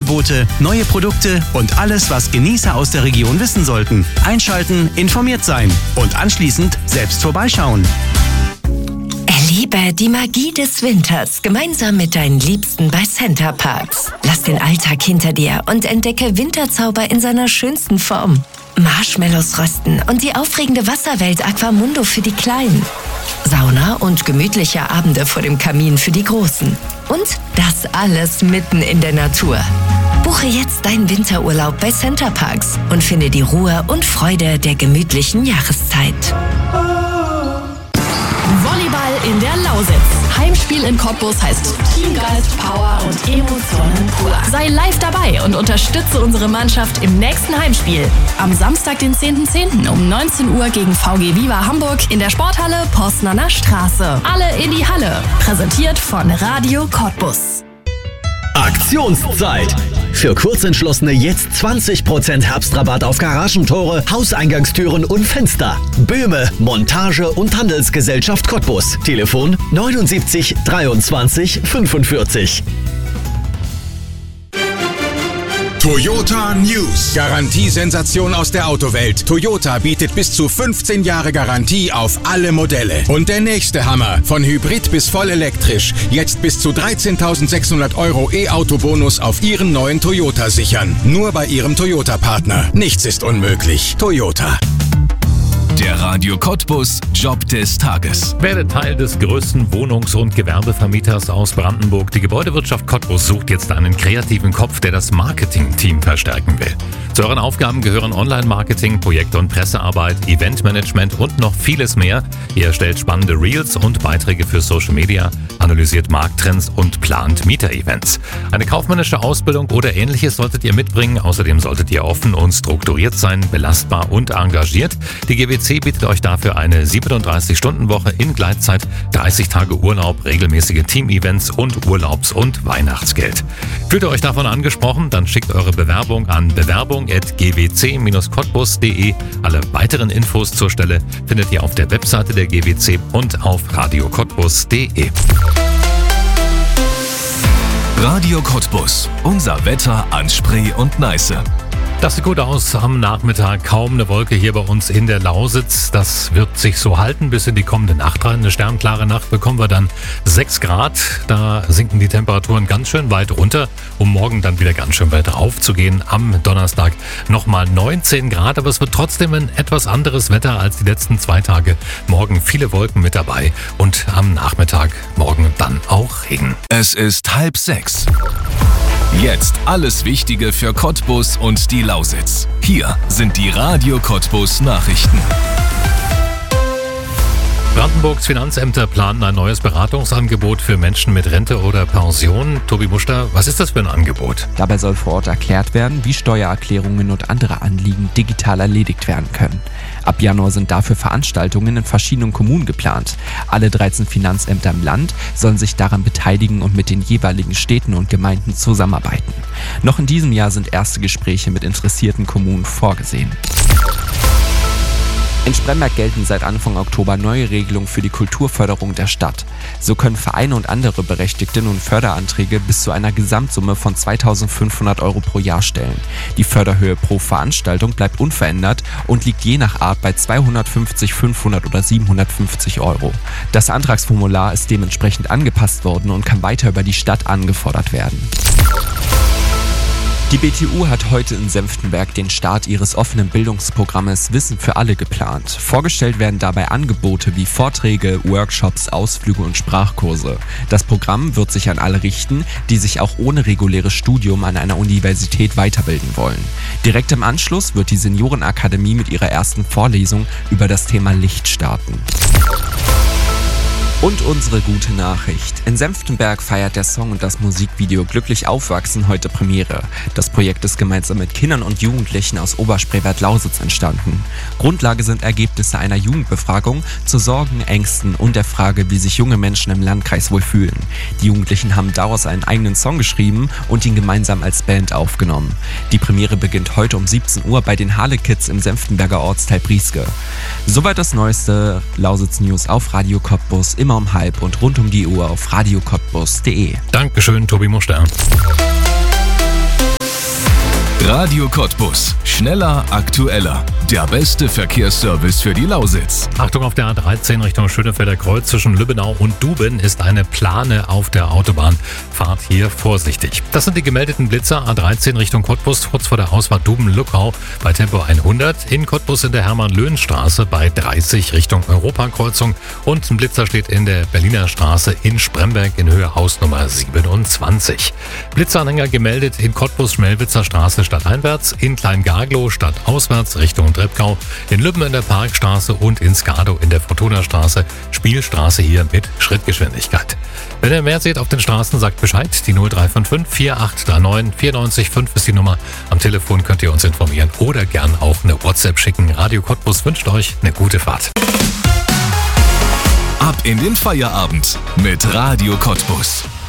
Angebote, neue Produkte und alles, was Genießer aus der Region wissen sollten. Einschalten, informiert sein und anschließend selbst vorbeischauen. Erlebe die Magie des Winters gemeinsam mit deinen Liebsten bei Center Parcs. Lass den Alltag hinter dir und entdecke Winterzauber in seiner schönsten Form. Marshmallows rösten und die aufregende Wasserwelt Aquamundo für die Kleinen. Sauna und gemütliche Abende vor dem Kamin für die Großen. Und das alles mitten in der Natur. Buche jetzt deinen Winterurlaub bei Center Parcs und finde die Ruhe und Freude der gemütlichen Jahreszeit. Volleyball in der Lausitz. Heimspiel in Cottbus heißt Teamgeist, Power und Emotionen pur. Sei live dabei und unterstütze unsere Mannschaft im nächsten Heimspiel. Am Samstag, den 10.10. um 19 Uhr gegen VG Viva Hamburg in der Sporthalle Postnerner Straße. Alle in die Halle. Präsentiert von Radio Cottbus. Aktionszeit! Für Kurzentschlossene jetzt 20% Herbstrabatt auf Garagentore, Hauseingangstüren und Fenster. Böhme, Montage und Handelsgesellschaft Cottbus. Telefon 79 23 45. Toyota News. Garantiesensation aus der Autowelt. Toyota bietet bis zu 15 Jahre Garantie auf alle Modelle. Und der nächste Hammer. Von Hybrid bis voll elektrisch. Jetzt bis zu 13.600 € E-Auto-Bonus auf Ihren neuen Toyota sichern. Nur bei Ihrem Toyota-Partner. Nichts ist unmöglich. Toyota. Der Radio Cottbus Job des Tages. Werde Teil des größten Wohnungs- und Gewerbevermieters aus Brandenburg. Die Gebäudewirtschaft Cottbus sucht jetzt einen kreativen Kopf, der das Marketing-Team verstärken will. Zu euren Aufgaben gehören Online-Marketing, Projekt- und Pressearbeit, Eventmanagement und noch vieles mehr. Ihr erstellt spannende Reels und Beiträge für Social Media, analysiert Markttrends und plant Mieter-Events. Eine kaufmännische Ausbildung oder Ähnliches solltet ihr mitbringen. Außerdem solltet ihr offen und strukturiert sein, belastbar und engagiert. Die GWC bietet euch dafür eine 37-Stunden-Woche in Gleitzeit, 30 Tage Urlaub, regelmäßige Team-Events und Urlaubs- und Weihnachtsgeld. Fühlt ihr euch davon angesprochen? Dann schickt eure Bewerbung an bewerbung@gwc-cottbus.de. Alle weiteren Infos zur Stelle findet ihr auf der Webseite der GWC und auf radiocottbus.de. Radio Cottbus. Unser Wetter an Spree und Neiße. Das sieht gut aus am Nachmittag. Kaum eine Wolke hier bei uns in der Lausitz. Das wird sich so halten bis in die kommende Nacht rein. Eine sternklare Nacht bekommen wir dann 6 Grad. Da sinken die Temperaturen ganz schön weit runter, um morgen dann wieder ganz schön weit rauf zu gehen. Am Donnerstag nochmal 19 Grad. Aber es wird trotzdem ein etwas anderes Wetter als die letzten 2 Tage. Morgen viele Wolken mit dabei und am Nachmittag morgen dann auch Regen. Es ist 5:30. Jetzt alles Wichtige für Cottbus und die Lausitz. Hier sind die Radio Cottbus Nachrichten. Brandenburgs Finanzämter planen ein neues Beratungsangebot für Menschen mit Rente oder Pension. Tobi Muster, was ist das für ein Angebot? Dabei soll vor Ort erklärt werden, wie Steuererklärungen und andere Anliegen digital erledigt werden können. Ab Januar sind dafür Veranstaltungen in verschiedenen Kommunen geplant. Alle 13 Finanzämter im Land sollen sich daran beteiligen und mit den jeweiligen Städten und Gemeinden zusammenarbeiten. Noch in diesem Jahr sind erste Gespräche mit interessierten Kommunen vorgesehen. In Spremberg gelten seit Anfang Oktober neue Regelungen für die Kulturförderung der Stadt. So können Vereine und andere Berechtigte nun Förderanträge bis zu einer Gesamtsumme von 2.500 € pro Jahr stellen. Die Förderhöhe pro Veranstaltung bleibt unverändert und liegt je nach Art bei 250, 500 oder 750 €. Das Antragsformular ist dementsprechend angepasst worden und kann weiter über die Stadt angefordert werden. Die BTU hat heute in Senftenberg den Start ihres offenen Bildungsprogrammes Wissen für alle geplant. Vorgestellt werden dabei Angebote wie Vorträge, Workshops, Ausflüge und Sprachkurse. Das Programm wird sich an alle richten, die sich auch ohne reguläres Studium an einer Universität weiterbilden wollen. Direkt im Anschluss wird die Seniorenakademie mit ihrer ersten Vorlesung über das Thema Licht starten. Und unsere gute Nachricht. In Senftenberg feiert der Song und das Musikvideo Glücklich Aufwachsen heute Premiere. Das Projekt ist gemeinsam mit Kindern und Jugendlichen aus Oberspreewald-Lausitz entstanden. Grundlage sind Ergebnisse einer Jugendbefragung zu Sorgen, Ängsten und der Frage, wie sich junge Menschen im Landkreis wohl fühlen. Die Jugendlichen haben daraus einen eigenen Song geschrieben und ihn gemeinsam als Band aufgenommen. Die Premiere beginnt heute um 17 Uhr bei den Harle Kids im Senftenberger Ortsteil Brieske. Soweit das neueste Lausitz-News auf Radio Cottbus, immer um 12:30 und rund um die Uhr auf radiocottbus.de. Dankeschön, Tobi Muster. Radio Cottbus. Schneller, aktueller. Der beste Verkehrsservice für die Lausitz. Achtung, auf der A13 Richtung Schönefelder Kreuz zwischen Lübbenau und Duben ist eine Plane auf der Autobahn. Fahrt hier vorsichtig. Das sind die gemeldeten Blitzer. A13 Richtung Cottbus, kurz vor der Ausfahrt Duben-Luckau bei Tempo 100. In Cottbus in der Hermann-Löhn-Straße bei 30 Richtung Europakreuzung. Und ein Blitzer steht in der Berliner Straße in Spremberg in Höhe Hausnummer 27. Blitzeranhänger gemeldet in Cottbus-Schmelwitzer Straße stadteinwärts, in Kleingaglow stadtauswärts Richtung Treppgau, in Lübben in der Parkstraße und in Skadow in der Fortuna-Straße, Spielstraße hier mit Schrittgeschwindigkeit. Wenn ihr mehr seht auf den Straßen, sagt Bescheid. Die 0355 4839 94 ist die Nummer. Am Telefon könnt ihr uns informieren oder gern auch eine WhatsApp schicken. Radio Cottbus wünscht euch eine gute Fahrt. Ab in den Feierabend mit Radio Cottbus.